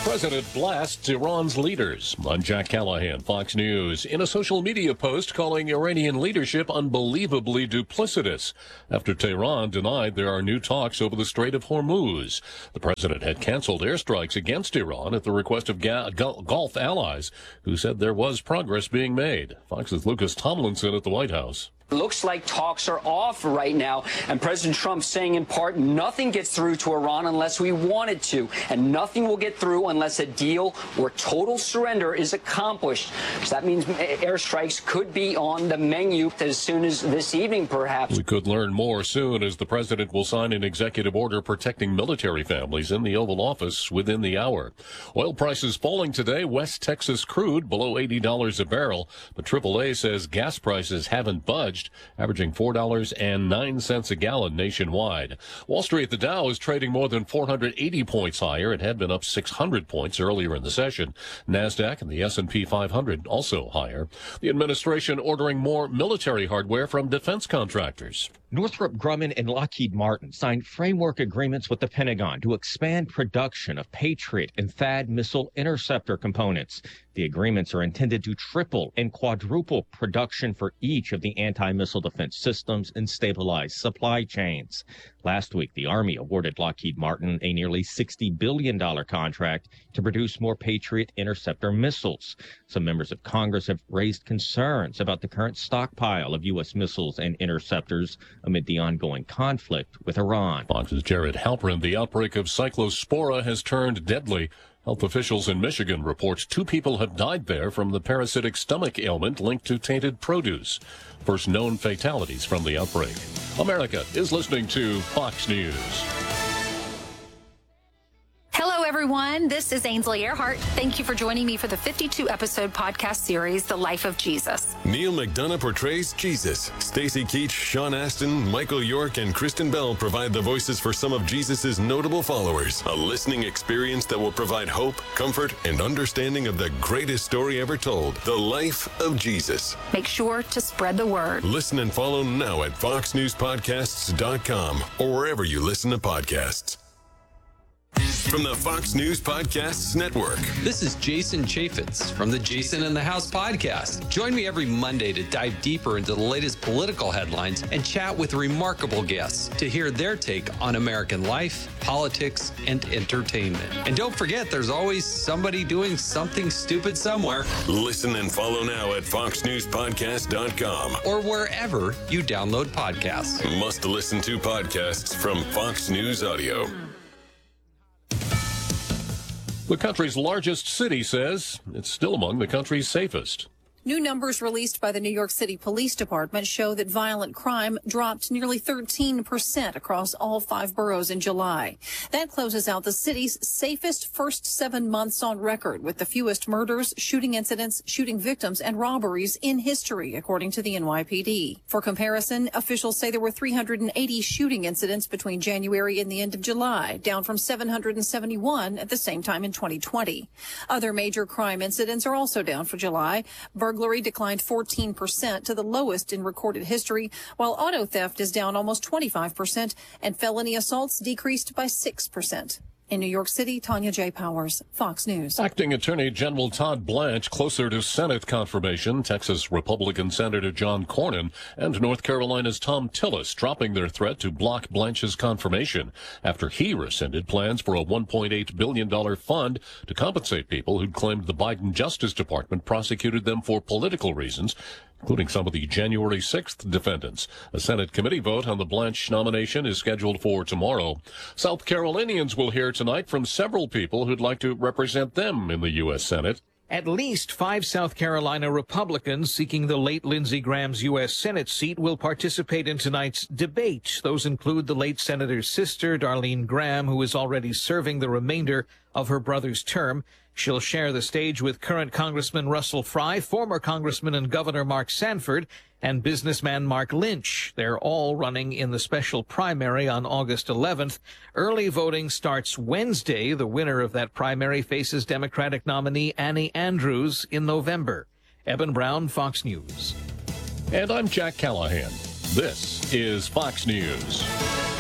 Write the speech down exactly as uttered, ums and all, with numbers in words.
President blasts Iran's leaders. I'm Jack Callahan, Fox News. In a social media post calling Iranian leadership unbelievably duplicitous after Tehran denied there are new talks over the Strait of Hormuz. The president had canceled airstrikes against Iran at the request of Ga- Gulf allies, who said there was progress being made. Fox's Lucas Tomlinson at the White House. Looks like talks are off right now, and President Trump saying in part, nothing gets through to Iran unless we want it to, and nothing will get through unless a deal or total surrender is accomplished. So that means airstrikes could be on the menu as soon as this evening, perhaps. We could learn more soon, as the president will sign an executive order protecting military families in the Oval Office within the hour. Oil prices falling today. West Texas crude below eighty dollars a barrel, but triple A says gas prices haven't budged, averaging four dollars and nine cents a gallon nationwide. Wall Street, the Dow is trading more than four hundred eighty points higher. It had been up six hundred points earlier in the session. NASDAQ and the S and P five hundred also higher. The administration ordering more military hardware from defense contractors. Northrop Grumman and Lockheed Martin signed framework agreements with the Pentagon to expand production of Patriot and T H A A D missile interceptor components. The agreements are intended to triple and quadruple production for each of the anti-missile defense systems and stabilize supply chains. Last week, the Army awarded Lockheed Martin a nearly sixty billion dollars contract to produce more Patriot interceptor missiles. Some members of Congress have raised concerns about the current stockpile of U S missiles and interceptors amid the ongoing conflict with Iran. Fox's Jared Halpern. The outbreak of cyclospora has turned deadly. Health officials in Michigan report two people have died there from the parasitic stomach ailment linked to tainted produce. First known fatalities from the outbreak. America is listening to Fox News. Hello, everyone. This is Ainsley Earhart. Thank you for joining me for the fifty-two episode podcast series, The Life of Jesus. Neil McDonough portrays Jesus. Stacy Keach, Sean Astin, Michael York, and Kristen Bell provide the voices for some of Jesus' notable followers. A listening experience that will provide hope, comfort, and understanding of the greatest story ever told, The Life of Jesus. Make sure to spread the word. Listen and follow now at fox news podcasts dot com or wherever you listen to podcasts. From the Fox News Podcasts Network. This is Jason Chaffetz from the Jason in the House podcast. Join me every Monday to dive deeper into the latest political headlines and chat with remarkable guests to hear their take on American life, politics, and entertainment. And don't forget, there's always somebody doing something stupid somewhere. Listen and follow now at fox news podcast dot com or wherever you download podcasts. Must listen to podcasts from Fox News Audio. The country's largest city says it's still among the country's safest. New numbers released by the New York City Police Department show that violent crime dropped nearly thirteen percent across all five boroughs in July. That closes out the city's safest first seven months on record, with the fewest murders, shooting incidents, shooting victims, and robberies in history, according to the N Y P D. For comparison, officials say there were three hundred eighty shooting incidents between January and the end of July, down from seven hundred seventy-one at the same time in twenty twenty. Other major crime incidents are also down for July. Burglary declined fourteen percent to the lowest in recorded history, while auto theft is down almost twenty-five percent and felony assaults decreased by six percent. In New York City, Tanya J. Powers, Fox News. Acting Attorney General Todd Blanche closer to Senate confirmation. Texas Republican Senator John Cornyn and North Carolina's Thom Tillis dropping their threat to block Blanche's confirmation after he rescinded plans for a one point eight billion dollars fund to compensate people who'd claimed the Biden Justice Department prosecuted them for political reasons, including some of the January sixth defendants. A Senate committee vote on the Blanche nomination is scheduled for tomorrow. South Carolinians will hear tonight from several people who'd like to represent them in the U S Senate. At least five South Carolina Republicans seeking the late Lindsey Graham's U S Senate seat will participate in tonight's debate. Those include the late senator's sister, Darlene Graham, who is already serving the remainder of her brother's term. She'll share the stage with current Congressman Russell Fry, former Congressman and Governor Mark Sanford, and businessman Mark Lynch. They're all running in the special primary on August eleventh. Early voting starts Wednesday. The winner of that primary faces Democratic nominee Annie Andrews in November. Eben Brown, Fox News. And I'm Jack Callahan. This is Fox News.